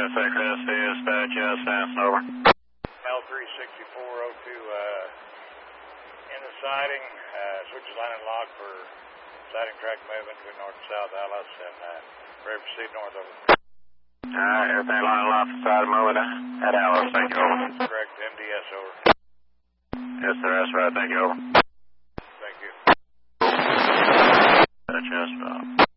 Chris, dispatch, Stanton, over. L36402, in the siding, switches line and lock for siding track movement between north and south Alice, and ready to proceed north, over. Alright, everything line and lock for side movement at Alice, thank you, over. Correct, MDS, over. Yes, sir, that's right, thank you, over. Thank you. That's just,